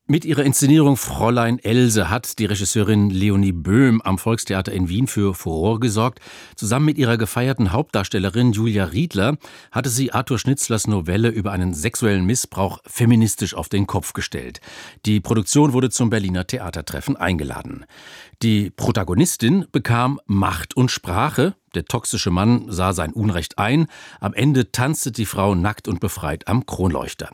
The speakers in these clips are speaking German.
Mit ihrer Inszenierung Fräulein Else hat die Regisseurin Leonie Böhm am Volkstheater in Wien für Furore gesorgt. Zusammen mit ihrer gefeierten Hauptdarstellerin Julia Riedler hatte sie Arthur Schnitzlers Novelle über einen sexuellen Missbrauch feministisch auf den Kopf gestellt. Die Produktion wurde zum Berliner Theatertreffen eingeladen. Die Protagonistin bekam Macht und Sprache. Der toxische Mann sah sein Unrecht ein. Am Ende tanzte die Frau nackt und befreit am Kronleuchter.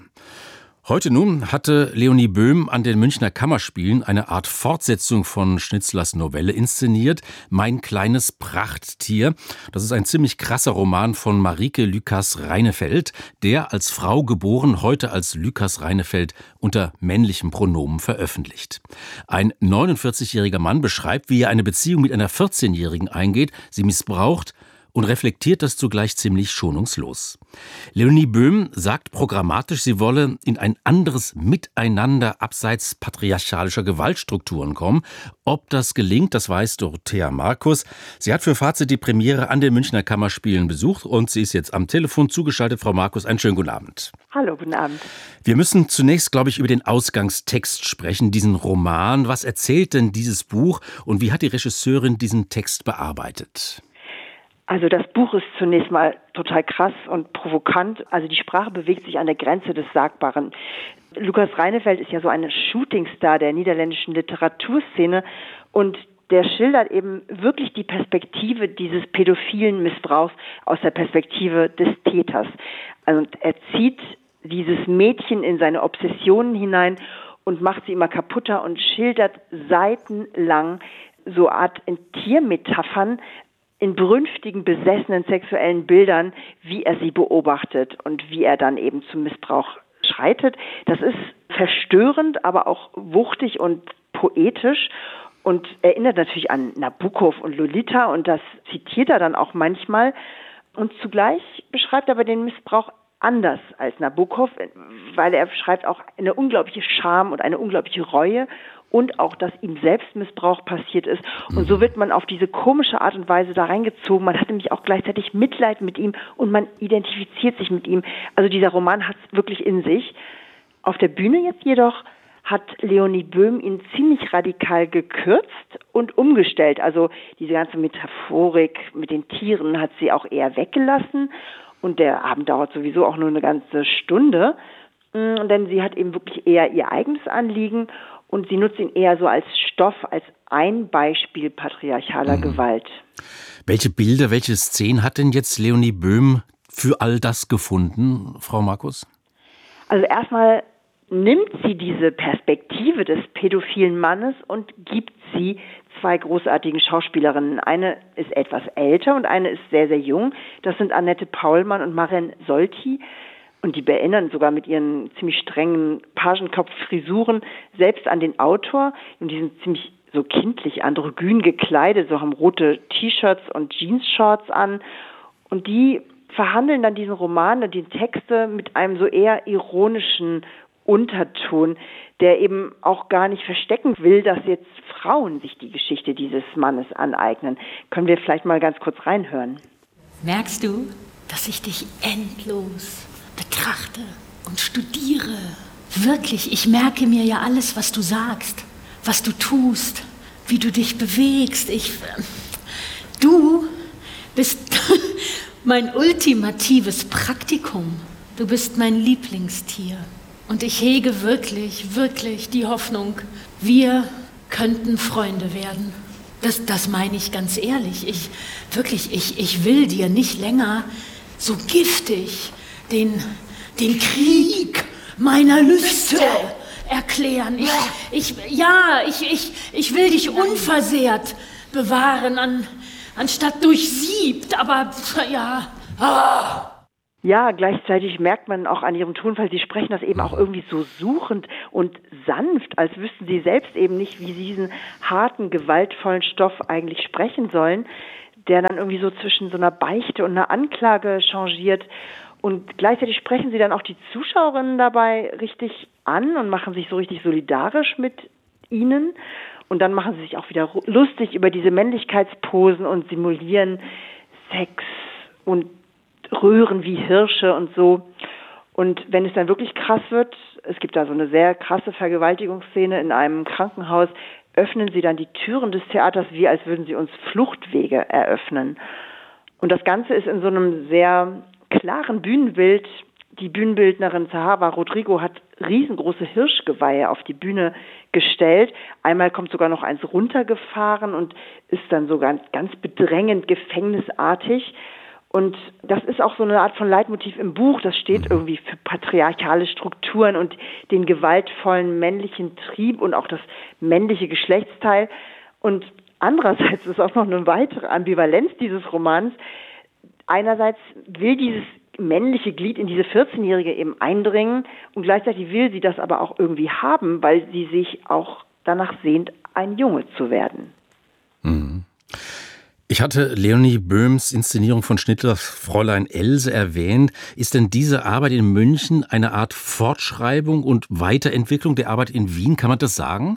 Heute nun hatte Leonie Böhm an den Münchner Kammerspielen eine Art Fortsetzung von Schnitzlers Novelle inszeniert, Mein kleines Prachttier. Das ist ein ziemlich krasser Roman von Marieke Lükas-Reinefeld, der als Frau geboren, heute als Lükas-Reinefeld unter männlichem Pronomen veröffentlicht. Ein 49-jähriger Mann beschreibt, wie er eine Beziehung mit einer 14-Jährigen eingeht, sie missbraucht und reflektiert das zugleich ziemlich schonungslos. Leonie Böhm sagt programmatisch, sie wolle in ein anderes Miteinander abseits patriarchalischer Gewaltstrukturen kommen. Ob das gelingt, das weiß Dorothea Markus. Sie hat für Fazit die Premiere an den Münchner Kammerspielen besucht und sie ist jetzt am Telefon zugeschaltet. Frau Markus, einen schönen guten Abend. Hallo, guten Abend. Wir müssen zunächst, glaube ich, über den Ausgangstext sprechen, diesen Roman. Was erzählt denn dieses Buch und wie hat die Regisseurin diesen Text bearbeitet? Also das Buch ist zunächst mal total krass und provokant. Also die Sprache bewegt sich an der Grenze des Sagbaren. Lükas-Reinefeld ist ja so ein Shootingstar der niederländischen Literaturszene und der schildert eben wirklich die Perspektive dieses pädophilen Missbrauchs aus der Perspektive des Täters. Also er zieht dieses Mädchen in seine Obsessionen hinein und macht sie immer kaputter und schildert seitenlang so Art Tiermetaphern, in brünftigen, besessenen sexuellen Bildern, wie er sie beobachtet und wie er dann eben zum Missbrauch schreitet. Das ist verstörend, aber auch wuchtig und poetisch und erinnert natürlich an Nabokov und Lolita und das zitiert er dann auch manchmal. Und zugleich beschreibt er aber den Missbrauch anders als Nabokov, weil er beschreibt auch eine unglaubliche Scham und eine unglaubliche Reue und auch, dass ihm selbst Missbrauch passiert ist. Und so wird man auf diese komische Art und Weise da reingezogen. Man hat nämlich auch gleichzeitig Mitleid mit ihm und man identifiziert sich mit ihm. Also dieser Roman hat es wirklich in sich. Auf der Bühne jetzt jedoch hat Leonie Böhm ihn ziemlich radikal gekürzt und umgestellt. Also diese ganze Metaphorik mit den Tieren hat sie auch eher weggelassen. Und der Abend dauert sowieso auch nur eine ganze Stunde. Denn sie hat eben wirklich eher ihr eigenes Anliegen und sie nutzt ihn eher so als Stoff, als ein Beispiel patriarchaler Gewalt. Welche Bilder, welche Szenen hat denn jetzt Leonie Böhm für all das gefunden, Frau Markus? Also erstmal nimmt sie diese Perspektive des pädophilen Mannes und gibt sie zwei großartigen Schauspielerinnen. Eine ist etwas älter und eine ist sehr, sehr jung. Das sind Annette Paulmann und Maren Solti. Und die erinnern sogar mit ihren ziemlich strengen Pagenkopf-Frisuren selbst an den Autor. Und die sind ziemlich so kindlich androgyn gekleidet, so haben rote T-Shirts und Jeans-Shorts an. Und die verhandeln dann diesen Roman und die Texte mit einem so eher ironischen Unterton, der eben auch gar nicht verstecken will, dass jetzt Frauen sich die Geschichte dieses Mannes aneignen. Können wir vielleicht mal ganz kurz reinhören? Merkst du, dass ich dich endlos betrachte und studiere? Wirklich, ich merke mir ja alles, was du sagst, was du tust, wie du dich bewegst. Du bist mein ultimatives Praktikum. Du bist mein Lieblingstier. Und ich hege wirklich, wirklich die Hoffnung, wir könnten Freunde werden. Das meine ich ganz ehrlich. Ich will dir nicht länger so giftig den Krieg meiner Lüste erklären. Ich will dich unversehrt bewahren, anstatt durchsiebt, aber ja. Ja, gleichzeitig merkt man auch an ihrem Tonfall, sie sprechen das eben auch irgendwie so suchend und sanft, als wüssten sie selbst eben nicht, wie sie diesen harten, gewaltvollen Stoff eigentlich sprechen sollen, der dann irgendwie so zwischen so einer Beichte und einer Anklage changiert. Und gleichzeitig sprechen sie dann auch die Zuschauerinnen dabei richtig an und machen sich so richtig solidarisch mit ihnen. Und dann machen sie sich auch wieder lustig über diese Männlichkeitsposen und simulieren Sex und röhren wie Hirsche und so. Und wenn es dann wirklich krass wird, Es gibt da so eine sehr krasse Vergewaltigungsszene in einem Krankenhaus. Öffnen sie dann die Türen des Theaters, wie als würden sie uns Fluchtwege eröffnen. Und das Ganze ist in so einem sehr klaren Bühnenbild. Die Bühnenbildnerin Sahara Rodrigo hat riesengroße Hirschgeweihe auf die Bühne gestellt. Einmal kommt sogar noch eins runtergefahren und ist dann so ganz bedrängend, gefängnisartig. Und das ist auch so eine Art von Leitmotiv im Buch. Das steht irgendwie für patriarchale Strukturen und den gewaltvollen männlichen Trieb und auch das männliche Geschlechtsteil. Und andererseits ist auch noch eine weitere Ambivalenz dieses Romans. Einerseits will dieses männliche Glied in diese 14-Jährige eben eindringen und gleichzeitig will sie das aber auch irgendwie haben, weil sie sich auch danach sehnt, ein Junge zu werden. Mhm. Ich hatte Leonie Böhms Inszenierung von Schnittlers Fräulein Else erwähnt. Ist denn diese Arbeit in München eine Art Fortschreibung und Weiterentwicklung der Arbeit in Wien? Kann man das sagen?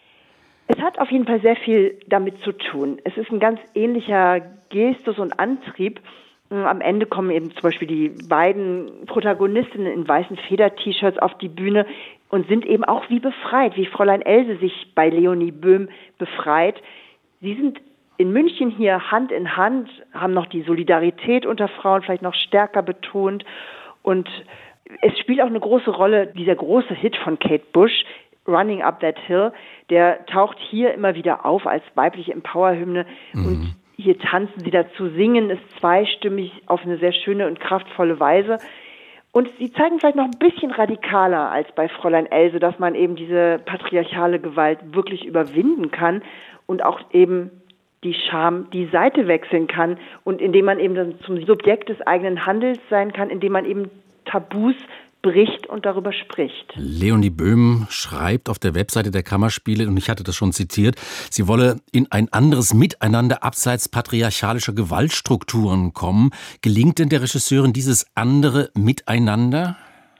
Es hat auf jeden Fall sehr viel damit zu tun. Es ist ein ganz ähnlicher Gestus und Antrieb. Am Ende kommen eben zum Beispiel die beiden Protagonistinnen in weißen Feder-T-Shirts auf die Bühne und sind eben auch wie befreit, wie Fräulein Else sich bei Leonie Böhm befreit. Sie sind in München hier Hand in Hand, haben noch die Solidarität unter Frauen vielleicht noch stärker betont. Und es spielt auch eine große Rolle, dieser große Hit von Kate Bush, Running Up That Hill, der taucht hier immer wieder auf als weibliche Empowerhymne und hier tanzen sie dazu, singen es zweistimmig auf eine sehr schöne und kraftvolle Weise. Und sie zeigen vielleicht noch ein bisschen radikaler als bei Fräulein Else, dass man eben diese patriarchale Gewalt wirklich überwinden kann und auch eben die Scham, die Seite wechseln kann und indem man eben dann zum Subjekt des eigenen Handelns sein kann, indem man eben Tabus bricht und darüber spricht. Leonie Böhm schreibt auf der Webseite der Kammerspiele, und ich hatte das schon zitiert, sie wolle in ein anderes Miteinander abseits patriarchalischer Gewaltstrukturen kommen. Gelingt denn der Regisseurin dieses andere Miteinander?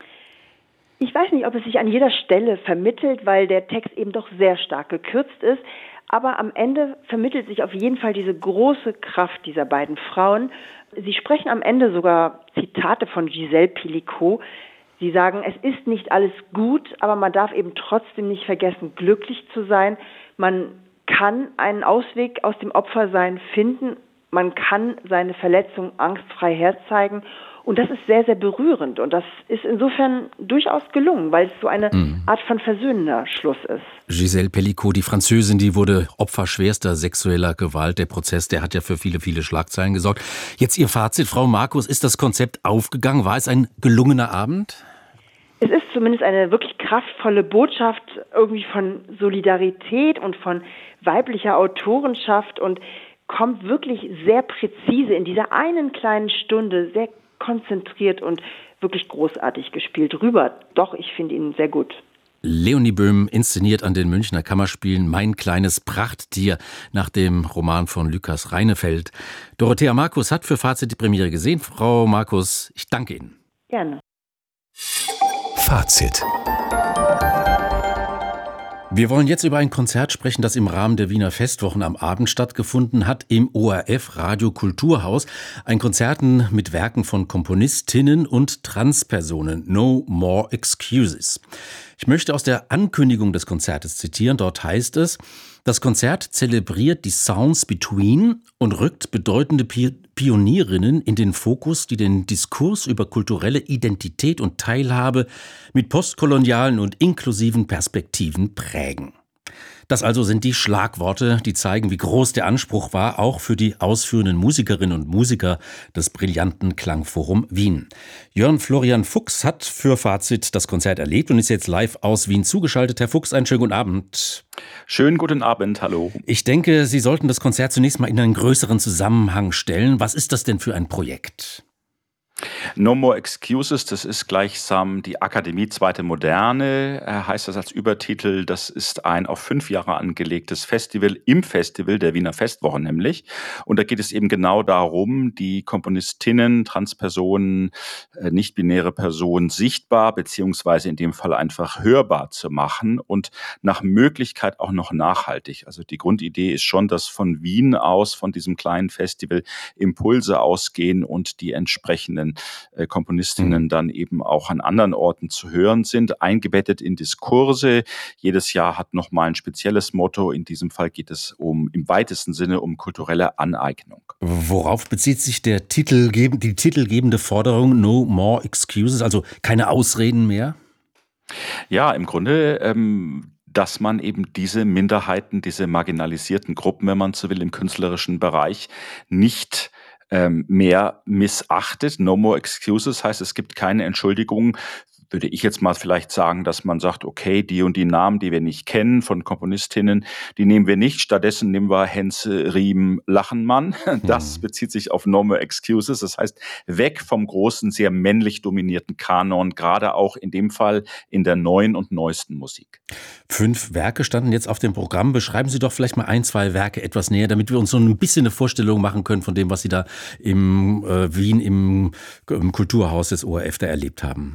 Ich weiß nicht, ob es sich an jeder Stelle vermittelt, weil der Text eben doch sehr stark gekürzt ist. Aber am Ende vermittelt sich auf jeden Fall diese große Kraft dieser beiden Frauen. Sie sprechen am Ende sogar Zitate von Gisèle Picot. Sie sagen, es ist nicht alles gut, aber man darf eben trotzdem nicht vergessen, glücklich zu sein. Man kann einen Ausweg aus dem Opfersein finden. Man kann seine Verletzung angstfrei herzeigen. Und das ist sehr, sehr berührend. Und das ist insofern durchaus gelungen, weil es so eine Art von versöhnender Schluss ist. Gisèle Picot, die Französin, die wurde Opfer schwerster sexueller Gewalt. Der Prozess, der hat ja für viele, viele Schlagzeilen gesorgt. Jetzt Ihr Fazit, Frau Markus, ist das Konzept aufgegangen? War es ein gelungener Abend? Es ist zumindest eine wirklich kraftvolle Botschaft irgendwie von Solidarität und von weiblicher Autorenschaft und kommt wirklich sehr präzise in dieser einen kleinen Stunde, sehr konzentriert und wirklich großartig gespielt rüber. Doch, ich finde ihn sehr gut. Leonie Böhm inszeniert an den Münchner Kammerspielen Mein kleines Prachttier nach dem Roman von Lukas Reinefeld. Dorothea Markus hat für Fazit die Premiere gesehen. Frau Markus, ich danke Ihnen. Gerne. Fazit. Wir wollen jetzt über ein Konzert sprechen, das im Rahmen der Wiener Festwochen am Abend stattgefunden hat im ORF Radio Kulturhaus. Ein Konzert mit Werken von Komponistinnen und Transpersonen. No More Excuses. Ich möchte aus der Ankündigung des Konzertes zitieren. Dort heißt es: Das Konzert zelebriert die Sounds Between und rückt bedeutende Pionierinnen in den Fokus, die den Diskurs über kulturelle Identität und Teilhabe mit postkolonialen und inklusiven Perspektiven prägen. Das also sind die Schlagworte, die zeigen, wie groß der Anspruch war, auch für die ausführenden Musikerinnen und Musiker des brillanten Klangforum Wien. Jörn Florian Fuchs hat für Fazit das Konzert erlebt und ist jetzt live aus Wien zugeschaltet. Herr Fuchs, einen schönen guten Abend. Schönen guten Abend, hallo. Ich denke, Sie sollten das Konzert zunächst mal in einen größeren Zusammenhang stellen. Was ist das denn für ein Projekt? No More Excuses, das ist gleichsam die Akademie Zweite Moderne, heißt das als Übertitel. Das ist ein auf 5 Jahre angelegtes Festival im Festival der Wiener Festwochen nämlich. Und da geht es eben genau darum, die Komponistinnen, Transpersonen, nicht-binäre Personen sichtbar beziehungsweise in dem Fall einfach hörbar zu machen und nach Möglichkeit auch noch nachhaltig. Also die Grundidee ist schon, dass von Wien aus, von diesem kleinen Festival, Impulse ausgehen und die entsprechenden anderen Komponistinnen dann eben auch an anderen Orten zu hören sind, eingebettet in Diskurse. Jedes Jahr hat nochmal ein spezielles Motto. In diesem Fall geht es im weitesten Sinne um kulturelle Aneignung. Worauf bezieht sich die titelgebende Forderung No More Excuses, also keine Ausreden mehr? Ja, im Grunde, dass man eben diese Minderheiten, diese marginalisierten Gruppen, wenn man so will, im künstlerischen Bereich nicht mehr missachtet. No more excuses heißt, es gibt keine Entschuldigung. Würde ich jetzt mal vielleicht sagen, dass man sagt, okay, die und die Namen, die wir nicht kennen von Komponistinnen, die nehmen wir nicht. Stattdessen nehmen wir Henze, Riem, Lachenmann. Das bezieht sich auf No more excuses. Das heißt, weg vom großen, sehr männlich dominierten Kanon, gerade auch in dem Fall in der neuen und neuesten Musik. 5 Werke standen jetzt auf dem Programm. Beschreiben Sie doch vielleicht mal 1, 2 Werke etwas näher, damit wir uns so ein bisschen eine Vorstellung machen können von dem, was Sie da im Wien im Kulturhaus des ORF da erlebt haben.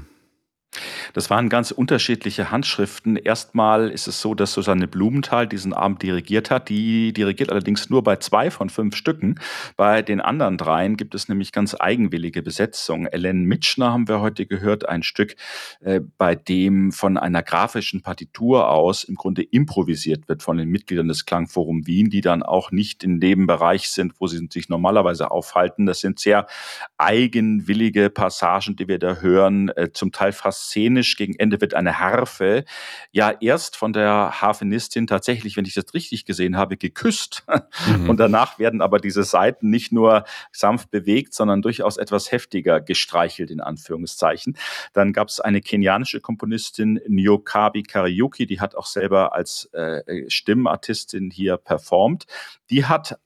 Das waren ganz unterschiedliche Handschriften. Erstmal ist es so, dass Susanne Blumenthal diesen Abend dirigiert hat. Die dirigiert allerdings nur bei 2 von 5 Stücken. Bei den anderen 3 gibt es nämlich ganz eigenwillige Besetzungen. Ellen Mitschner haben wir heute gehört, ein Stück, bei dem von einer grafischen Partitur aus im Grunde improvisiert wird von den Mitgliedern des Klangforum Wien, die dann auch nicht in dem Bereich sind, wo sie sich normalerweise aufhalten. Das sind sehr eigenwillige Passagen, die wir da hören, zum Teil fast szenisch. Gegen Ende wird eine Harfe ja erst von der Harfenistin tatsächlich, wenn ich das richtig gesehen habe, geküsst. Und danach werden aber diese Saiten nicht nur sanft bewegt, sondern durchaus etwas heftiger gestreichelt, in Anführungszeichen. Dann gab es eine kenianische Komponistin, Nyokabi Kariuki, die hat auch selber als Stimmartistin hier performt. Die hat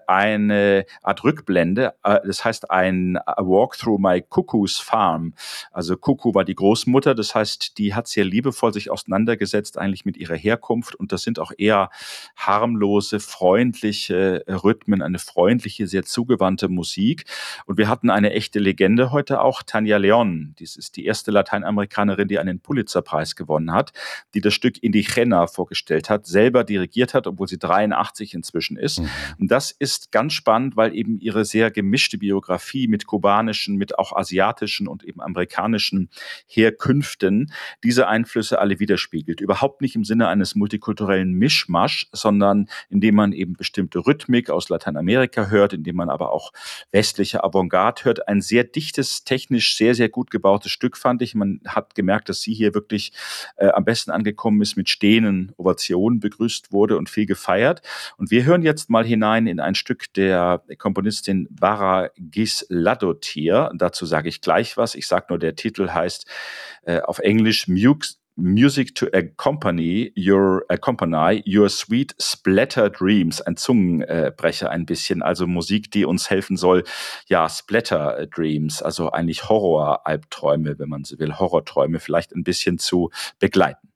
eine Art Rückblende, das heißt ein Walk Through My Cuckoo's Farm. Also Cuckoo war die Großmutter, das heißt, die hat sehr liebevoll sich auseinandergesetzt eigentlich mit ihrer Herkunft, und das sind auch eher harmlose, freundliche Rhythmen, eine freundliche, sehr zugewandte Musik. Und wir hatten eine echte Legende heute auch, Tania León. Dies ist die erste Lateinamerikanerin, die einen Pulitzerpreis gewonnen hat, die das Stück Indigena vorgestellt hat, selber dirigiert hat, obwohl sie 83 inzwischen ist. Und das ist ganz spannend, weil eben ihre sehr gemischte Biografie mit kubanischen, mit auch asiatischen und eben amerikanischen Herkünften diese Einflüsse alle widerspiegelt. Überhaupt nicht im Sinne eines multikulturellen Mischmasch, sondern indem man eben bestimmte Rhythmik aus Lateinamerika hört, indem man aber auch westliche Avantgarde hört. Ein sehr dichtes, technisch sehr, sehr gut gebautes Stück, fand ich. Man hat gemerkt, dass sie hier wirklich am besten angekommen ist, mit stehenden Ovationen begrüßt wurde und viel gefeiert. Und wir hören jetzt mal hinein in ein Stück der Komponistin Bara Gisladottir. Dazu sage ich gleich was. Ich sage nur, der Titel heißt auf Englisch Music to accompany your sweet splatter dreams. Ein Zungenbrecher ein bisschen. Also Musik, die uns helfen soll, ja, Splatter Dreams, also eigentlich Horror-Albträume, wenn man so will, Horrorträume vielleicht ein bisschen zu begleiten.